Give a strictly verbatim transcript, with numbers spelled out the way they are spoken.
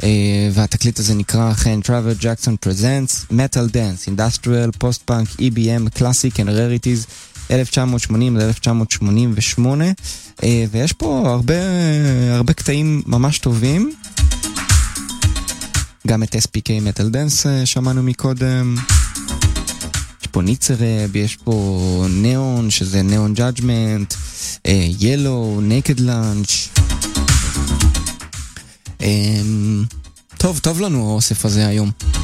והתקליט הזה נקרא אכן Travis Jackson Presents Metal Dance Industrial Post-Punk E B M Classic and Rarities אלף תשע מאות שמונים עד אלף תשע מאות שמונים ושמונה, ויש פה הרבה הרבה קטעים ממש טובים, גם את S P K Metal Dance שמענו מקודם, יש פה ניצרב, יש פה ניאון שזה ניאון Judgment, Yellow, Naked Lunch. טוב, טוב לנו האוסף הזה היום.